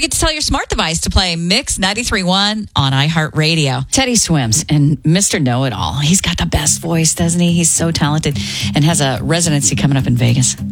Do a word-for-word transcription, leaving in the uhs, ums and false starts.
forget to tell your smart device to play Mix ninety-three point one on iHeartRadio. Teddy swims, and Mister Know-It-All. He's got the best voice, doesn't he? He's so talented and has a residency coming up in Vegas.